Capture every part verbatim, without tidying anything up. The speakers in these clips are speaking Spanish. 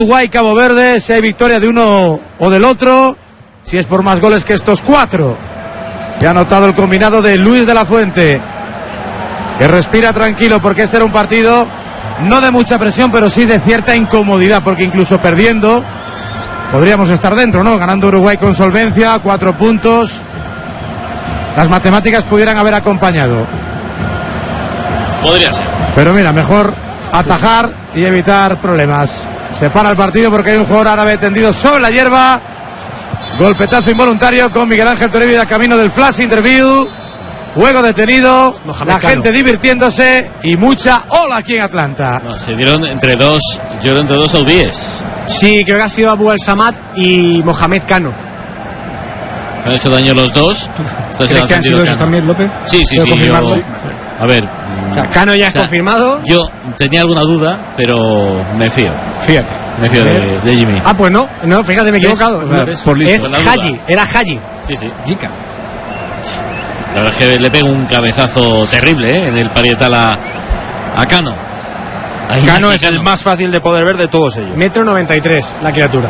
Uruguay, Cabo Verde, si hay victoria de uno o del otro, si es por más goles que estos cuatro. Que ha anotado el combinado de Luis de la Fuente, que respira tranquilo porque este era un partido no de mucha presión, pero sí de cierta incomodidad, porque incluso perdiendo podríamos estar dentro, ¿no? Ganando Uruguay con solvencia, cuatro puntos. Las matemáticas pudieran haber acompañado. Podría ser. Pero mira, mejor atajar y evitar problemas. Se para el partido porque hay un jugador árabe tendido sobre la hierba. Golpetazo involuntario con Miguel Ángel Toribio a camino del flash interview. Juego detenido, Mohamed la Cano. Gente divirtiéndose y mucha ola aquí en Atlanta. No, se dieron entre dos, yo entre dos saudíes. Sí, creo que ha sido Abu al-Samad y Mohamed Cano. Se han hecho daño los dos. ¿Crees que han sido esos también, López? Sí, sí, sí. Yo, a ver. O sea, Cano ya es o sea, confirmado. Yo tenía alguna duda, pero me fío. Fíjate. Me fío de, de Jimmy. Ah, pues no, no, fíjate, me he equivocado. No, por es Haji, era Haji. Sí, sí. Jica. La verdad es que le pega un cabezazo terrible, ¿eh? En el parietal a, a Cano. Ahí Cano es Cano. El más fácil de poder ver de todos ellos. Metro noventa y tres, la criatura.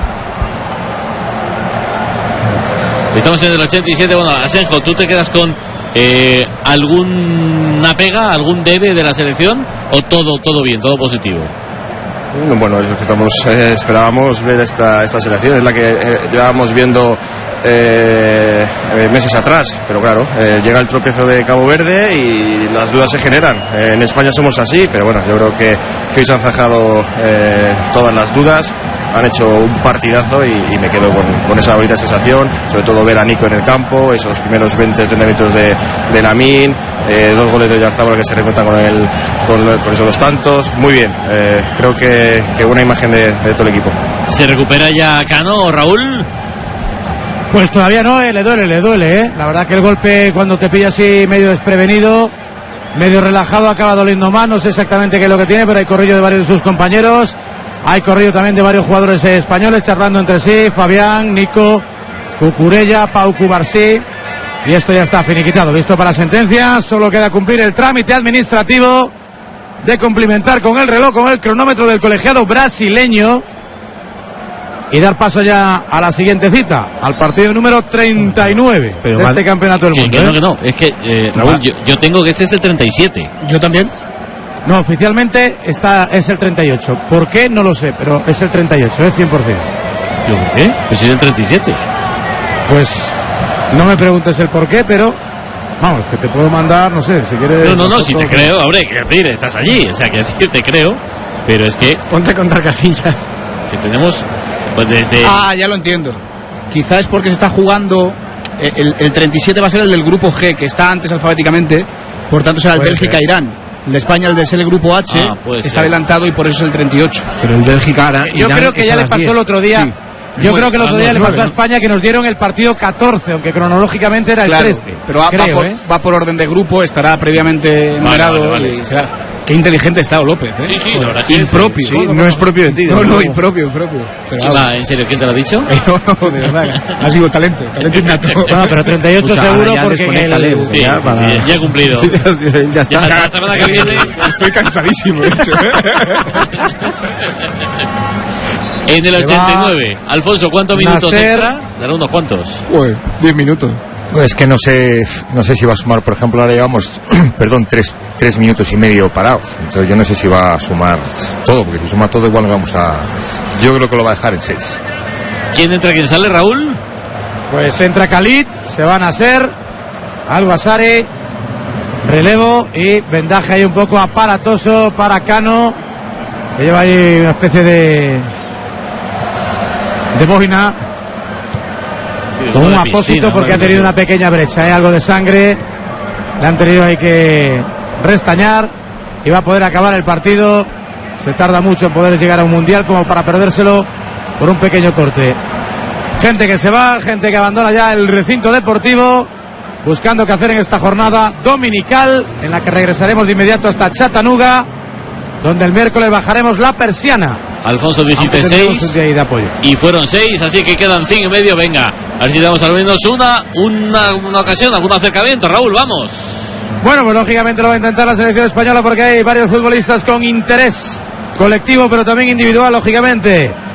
Estamos en el ochenta y siete. Bueno, Asenjo, ¿tú te quedas con eh, alguna pega, algún debe de la selección? ¿O todo todo bien, todo positivo? Bueno, es lo que estamos, eh, esperábamos ver esta, esta selección, es la que eh, llevábamos viendo eh, meses atrás, pero claro, eh, llega el tropiezo de Cabo Verde y las dudas se generan. Eh, en España somos así, pero bueno, yo creo que, que hoy se han zanjado eh, todas las dudas, han hecho un partidazo y, y me quedo con, con esa bonita sensación, sobre todo ver a Nico en el campo, esos primeros veinte treinta minutos de, de Lamine, eh, dos goles de Oyarzábal que se recuentan con, el, con, con esos dos tantos, muy bien, eh, creo que, que buena imagen de, de todo el equipo. ¿Se recupera ya Cano, Raúl? Pues todavía no, eh, le duele, le duele, eh. La verdad que el golpe cuando te pilla así medio desprevenido, medio relajado, acaba doliendo más, no sé exactamente qué es lo que tiene, pero hay corrillo de varios de sus compañeros, hay corrillo también de varios jugadores españoles charlando entre sí, Fabián, Nico, Cucurella, Pau Cubarsí, y esto ya está finiquitado, visto para sentencia, solo queda cumplir el trámite administrativo de cumplimentar con el reloj, con el cronómetro del colegiado brasileño y dar paso ya a la siguiente cita, al partido número treinta y nueve Pero de vale. este campeonato del mundo. Que, que no, que no, es que eh, Raúl, yo, yo tengo que este es el treinta y siete. Yo también. No, oficialmente está, es el treinta y ocho. ¿Por qué? No lo sé, pero es el treinta y ocho, es cien por ciento. ¿Yo por qué? Pues es el treinta y siete. Pues no me preguntes el por qué, pero vamos, que te puedo mandar, no sé, si quieres. No, no, no, si te creo, hombre, que decir, estás allí, o sea, que decir, te creo, pero es que. Ponte a contar casillas. Que tenemos, pues desde. Ah, ya lo entiendo. Quizás es porque se está jugando. El, el treinta y siete va a ser el del grupo G, que está antes alfabéticamente, por tanto será el Bélgica-Irán. El de España, el de ser el grupo H, ah, está ser. adelantado y por eso es el treinta y ocho. Pero el Bélgica-Irán. Yo creo que ya le pasó diez. El otro día. Sí. Yo creo que el otro día le pasó ¿no? a España que nos dieron el partido catorce, aunque cronológicamente era el claro, trece. Pero va, creo, va, por, ¿eh? va por orden de grupo, estará previamente numerado. Vale, vale, vale. Y será. Qué inteligente está López, ¿eh? Sí, sí, la verdad. Impropio. Sí, no, no es propio de ti. No, no, no, impropio, impropio. Pero, va, ¿en serio? ¿Quién te lo ha dicho? No, de verdad. Ha sido talento, talento innato. No, pero treinta y ocho Puta, seguro porque el... el... Sí, ya, sí, para... sí, ya he cumplido. ya, ya está. Ya, la semana que viene... Estoy cansadísimo, de hecho. En el ochenta y nueve, Alfonso, ¿cuántos minutos Nacer... extra? Dará unos cuantos. Uy, diez minutos. Pues que no sé, no sé si va a sumar, por ejemplo, ahora llevamos, perdón, tres, tres minutos y medio parados. Entonces yo no sé si va a sumar todo, porque si suma todo igual vamos a... Yo creo que lo va a dejar en seis. ¿Quién entra, quién sale, Raúl? Pues entra Khalid, se van a hacer Al-Basari, relevo y vendaje ahí un poco aparatoso para Cano, que lleva ahí una especie de... de boina. Con un apósito porque ha tenido una pequeña brecha, ¿eh? Algo de sangre le han tenido ahí que restañar y va a poder acabar el partido. Se tarda mucho en poder llegar a un mundial como para perdérselo por un pequeño corte. Gente que se va, gente que abandona ya el recinto deportivo, buscando qué hacer en esta jornada dominical en la que regresaremos de inmediato hasta Chattanooga, donde el miércoles bajaremos la persiana. Alfonso, dijiste seis y fueron seis, así que quedan cinco y medio. Venga, a ver si damos al menos una, una, una ocasión, algún acercamiento. Raúl, vamos. Bueno, pues lógicamente lo va a intentar la selección española porque hay varios futbolistas con interés colectivo, pero también individual, lógicamente.